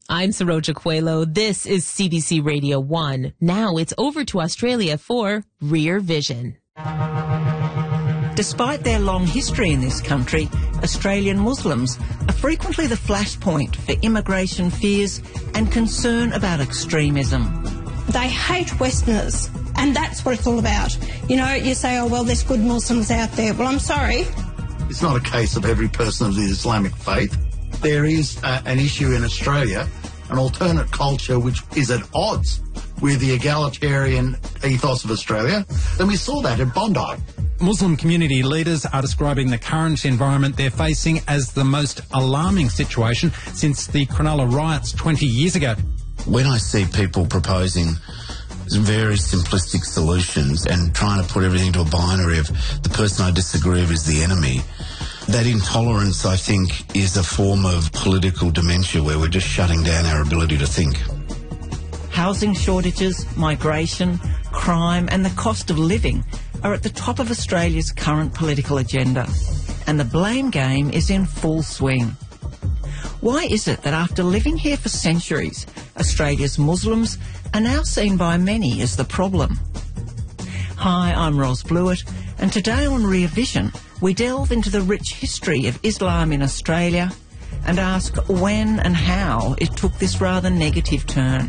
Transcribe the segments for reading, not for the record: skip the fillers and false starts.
I'm Saroja Coelho. This is CBC Radio 1. Now it's over to Australia for Rear Vision. Despite their long history in this country, Australian Muslims are frequently the flashpoint for immigration fears and concern about extremism. They hate Westerners, and that's what it's all about. You know, you say, oh, well, there's good Muslims out there. Well, I'm sorry. It's not a case of every person of the Islamic faith. There is an issue in Australia, an alternate culture which is at odds with the egalitarian ethos of Australia, and we saw that in Bondi. Muslim community leaders are describing the current environment they're facing as the most alarming situation since the Cronulla riots 20 years ago. When I see people proposing very simplistic solutions and trying to put everything to a binary of the person I disagree with is the enemy, that intolerance, I think, is a form of political dementia where we're just shutting down our ability to think. Housing shortages, migration, crime and the cost of living are at the top of Australia's current political agenda, and the blame game is in full swing. Why is it that after living here for centuries, Australia's Muslims are now seen by many as the problem? Hi, I'm Ros Blewett, and today on Rear Vision, we delve into the rich history of Islam in Australia and ask when and how it took this rather negative turn.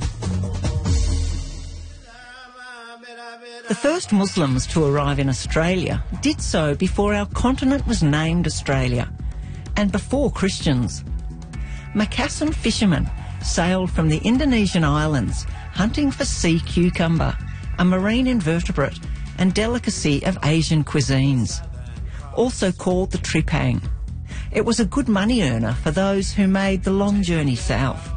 The first Muslims to arrive in Australia did so before our continent was named Australia, and before Christians. Macassan fishermen sailed from the Indonesian islands hunting for sea cucumber, a marine invertebrate and delicacy of Asian cuisines, also called the tripang. It was a good money earner for those who made the long journey south.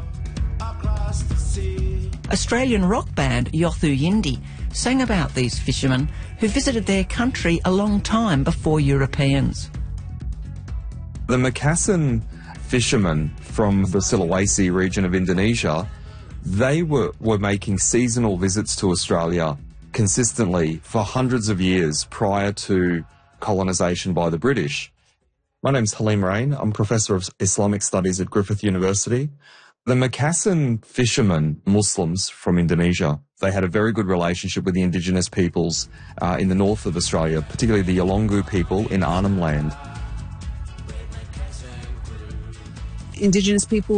Australian rock band Yothu Yindi sang about these fishermen who visited their country a long time before Europeans. The Macassan fishermen from the Sulawesi region of Indonesia, they were making seasonal visits to Australia consistently for hundreds of years prior to colonisation by the British. My name's Halim Rain. I'm Professor of Islamic Studies at Griffith University. The Macassan fishermen, Muslims from Indonesia, they had a very good relationship with the indigenous peoples in the north of Australia, particularly the Yolngu people in Arnhem Land. Indigenous people